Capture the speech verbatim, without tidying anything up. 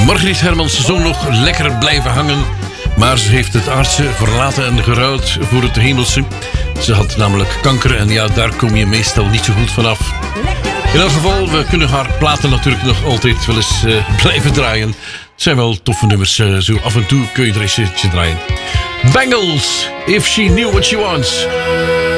Margriet Hermans zou nog lekker blijven hangen, maar ze heeft het aardse verlaten en geruild voor het hemelse. Ze had namelijk kanker en ja, daar kom je meestal niet zo goed vanaf. In elk geval, we kunnen haar platen natuurlijk nog altijd wel eens uh, blijven draaien. Het zijn wel toffe nummers, uh, zo af en toe kun je er eens eentje draaien. Bangles, If She Knew What She Wants.